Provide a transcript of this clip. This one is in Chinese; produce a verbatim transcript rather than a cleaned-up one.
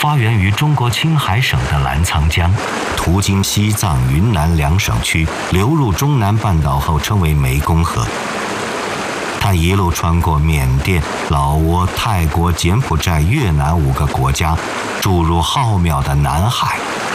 发源于中国青海省的澜沧江，途经西藏、云南两省区，流入中南半岛后称为湄公河。它一路穿过缅甸、老挝、泰国、柬埔寨、越南五个国家，注入浩渺的南海，